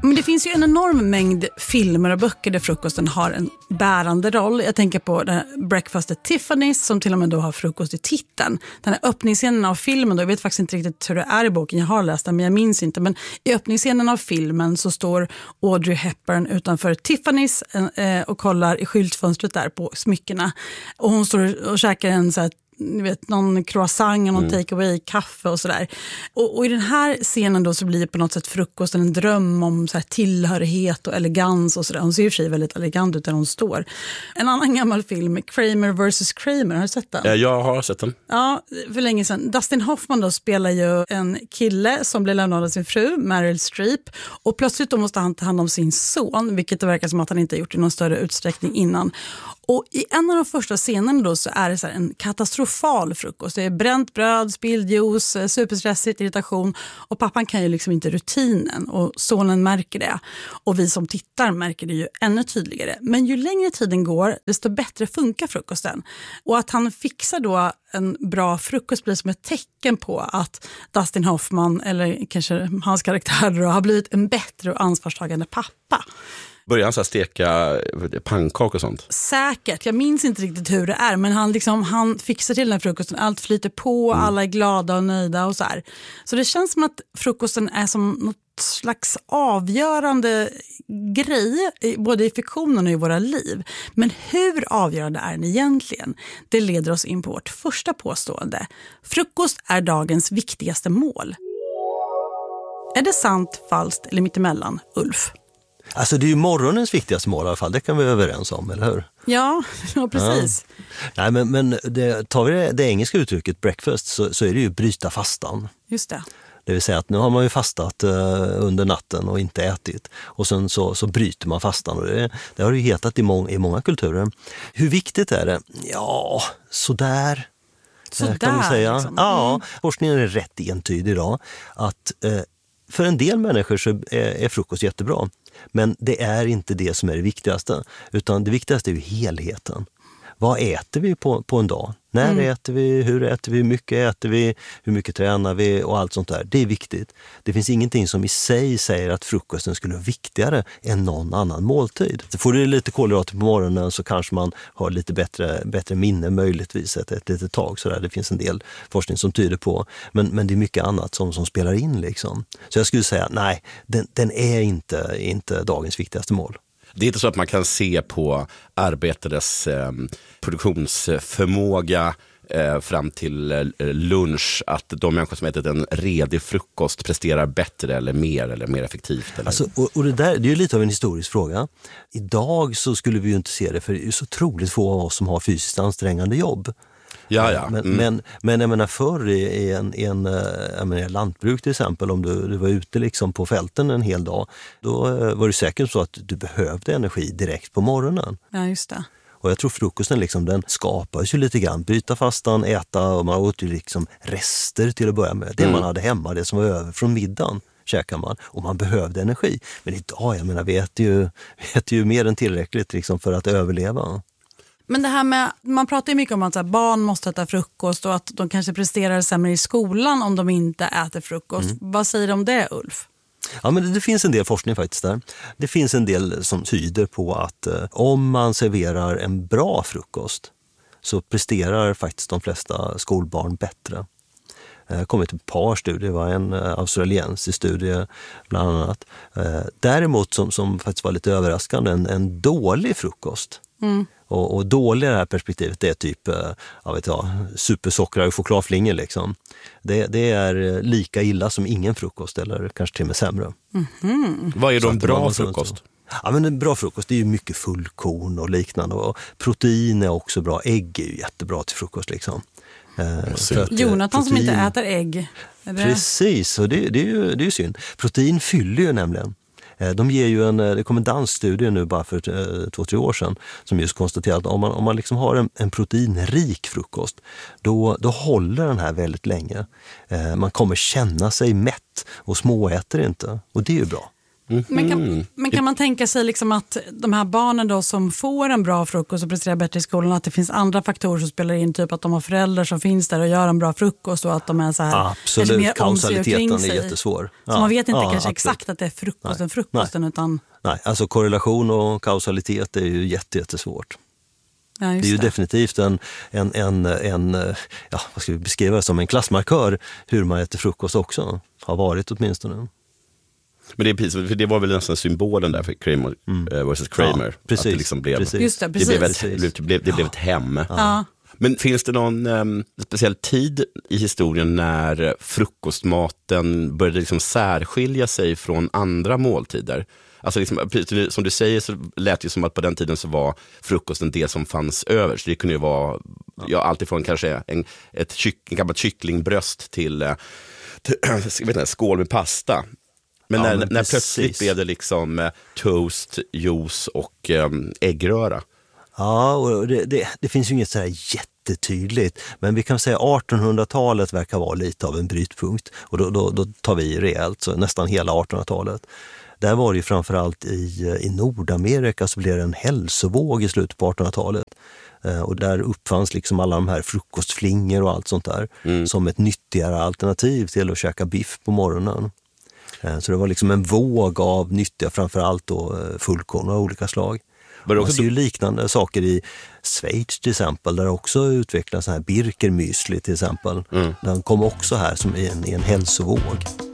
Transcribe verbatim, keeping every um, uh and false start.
Men det finns ju en enorm mängd filmer och böcker där frukosten har en bärande roll. Jag tänker på den här Breakfast at Tiffany's som till och med då har frukost i titeln. Den här öppningsscenen av filmen, då, jag vet faktiskt inte riktigt hur det är i boken, jag har läst den men jag minns inte. Men i öppningsscenen av filmen så står Audrey Hepburn utanför Tiffany's eh, och kollar i skyltfönstret där på smyckena. Och hon står och käkar en så här, ni vet, någon croissant och någon mm. takeaway, kaffe och sådär. Och, och i den här scenen då så blir det på något sätt frukosten en dröm om så här tillhörighet och elegans och sådär. Hon ser ju för sig väldigt elegant ut där hon står. En annan gammal film, Kramer versus Kramer, har du sett den? Ja, jag har sett den. Ja, för länge sedan. Dustin Hoffman då spelar ju en kille som blir lämnad av sin fru, Meryl Streep. Och plötsligt då måste han ta hand om sin son, vilket det verkar som att han inte har gjort i någon större utsträckning innan. Och i en av de första scenerna då så är det så här en katastrofal frukost. Det är bränt bröd, spilld juice, superstressigt, irritation. Och pappan kan ju liksom inte rutinen och sonen märker det. Och vi som tittar märker det ju ännu tydligare. Men ju längre tiden går, desto bättre funkar frukosten. Och att han fixar då en bra frukost blir som ett tecken på att Dustin Hoffman, eller kanske hans karaktär då, har blivit en bättre och ansvarstagande pappa. Börjar han så här steka pannkakor och sånt? Säkert, jag minns inte riktigt hur det är. Men han, liksom, han fixar till den här frukosten. Allt flyter på, mm. alla är glada och nöjda och så här. Så det känns som att frukosten är som något slags avgörande grej. Både i fiktionen och i våra liv. Men hur avgörande är den egentligen? Det leder oss in på vårt första påstående. Frukost är dagens viktigaste mål. Är det sant, falskt eller mittemellan, Ulf? Alltså det är ju morgonens viktigaste mål i alla fall, det kan vi vara överens om, eller hur? Ja, ja precis. Ja. Nej, men, men det, tar vi det, det engelska uttrycket breakfast så, så är det ju bryta fastan. Just det. Det vill säga att nu har man ju fastat uh, under natten och inte ätit. Och sen så, så bryter man fastan. Och det, det har ju hetat i, må, i många kulturer. Hur viktigt är det? Ja, sådär. Sådär kan man säga. Liksom. Ja, mm. forskningen är rätt entydig idag. Att uh, för en del människor så är, är frukost jättebra. Men det är inte det som är det viktigaste. Utan det viktigaste är ju helheten. Vad äter vi på, på en dag? När mm. äter vi? Hur äter vi? Hur mycket äter vi? Hur mycket tränar vi? Och allt sånt där. Det är viktigt. Det finns ingenting som i sig säger att frukosten skulle vara viktigare än någon annan måltid. Så får du lite kolhydrater på morgonen så kanske man har lite bättre, bättre minne möjligtvis ett, ett litet tag. Så där. Det finns en del forskning som tyder på. Men, men det är mycket annat som, som spelar in. Liksom. Så jag skulle säga, nej, den, den är inte, inte dagens viktigaste mål. Det är inte så att man kan se på arbetares eh, produktionsförmåga eh, fram till eh, lunch att de människor som ätit en redig frukost presterar bättre eller mer eller mer effektivt. Eller? Alltså, och, och det där det är ju lite av en historisk fråga. Idag så skulle vi ju inte se det för det är så otroligt få av oss som har fysiskt ansträngande jobb. Ja, ja. Men, mm. men, men jag menar förr i, i en, i en jag menar, lantbruk till exempel, om du, du var ute liksom på fälten en hel dag, då var det säkert så att du behövde energi direkt på morgonen. Ja, just det. Och jag tror frukosten liksom, den skapas ju lite grann. Byta fastan, äta och man åt ju liksom rester till att börja med. Det mm. man hade hemma, det som var över från middagen käkar man. Och man behövde energi. Men idag, jag menar, vi äter ju, vi äter ju mer än tillräckligt liksom för att överleva. Men det här med, man pratar ju mycket om att så här, barn måste äta frukost och att de kanske presterar sämre i skolan om de inte äter frukost. Mm. Vad säger du om det, Ulf? Ja, men det, det finns en del forskning faktiskt där. Det finns en del som tyder på att eh, om man serverar en bra frukost så presterar faktiskt de flesta skolbarn bättre. Det har kommit ett par studier, det var en eh, australiensisk studie bland annat. Eh, däremot som, som faktiskt var lite överraskande, en, en dålig frukost. Mm. Och, och dålig i det här perspektivet, det är typ jag vet jag, supersockrar och chokladflingor liksom. Det, det är lika illa som ingen frukost eller kanske till och med sämre. Mm-hmm. Vad är då en bra frukost? Ja, men en bra frukost, det är ju mycket fullkorn och liknande. Och protein är också bra. Ägg är ju jättebra till frukost liksom. Eh, för att, Jonathan protein, som inte äter ägg. Är det? Precis, och det, det, är ju, det är ju synd. Protein fyller ju nämligen. De ger ju en, det kom en dansk studie nu bara för två, tre år sedan som just konstaterar att om man, om man liksom har en, en proteinrik frukost då, då håller den här väldigt länge. Eh, man kommer känna sig mätt och småäter inte och det är ju bra. Mm. Men, kan, men kan man tänka sig liksom att de här barnen då som får en bra frukost och presterar bättre i skolan, att det finns andra faktorer som spelar in, typ att de har föräldrar som finns där och gör en bra frukost och att de är så här... Absolut, kausaliteten är jättesvår. Så ja, man vet inte ja, kanske absolut. exakt att det är frukosten, Nej. frukosten, Nej. utan... Nej, alltså korrelation och kausalitet är ju jätte, jättesvårt. Ja, det är ju det. definitivt en, en, en, en, ja, vad ska vi beskriva det som, en klassmarkör hur man äter frukost också. Har varit åtminstone. Men det, är precis, för det var väl nästan symbolen där för Kramer mm. versus Kramer. Ja, precis, att det liksom blev, precis. Just det, precis. Det blev ett, det blev, det blev ett hem. Ja. Men finns det någon um, speciell tid i historien när frukostmaten började liksom särskilja sig från andra måltider? Alltså liksom, som du säger så lät det som att på den tiden så var frukosten det som fanns över. Så det kunde ju vara ja, alltifrån kanske en, ett kyck, en gammalt kycklingbröst till, till jag vet inte, skål med pasta. Men, ja, när, men när plötsligt blev det liksom eh, toast, juice och eh, äggröra. Ja, och det, det, det finns ju inget så här jättetydligt. Men vi kan säga artonhundratalet verkar vara lite av en brytpunkt. Och då, då, då tar vi rejält, så nästan hela artonhundratalet. Där var det ju framförallt i, i Nordamerika så blev det en hälsovåg i slutet på artonhundratalet. Eh, och där uppfanns liksom alla de här frukostflingor och allt sånt där. Mm. Som ett nyttigare alternativ till att käka biff på morgonen. Så det var liksom en våg av nyttiga, framförallt då fullkorn av olika slag. Man ser ju liknande saker i Schweiz till exempel, där också utvecklas så här Birkermüsli till exempel. Mm. Den kom också här som i en, i en hälsovåg.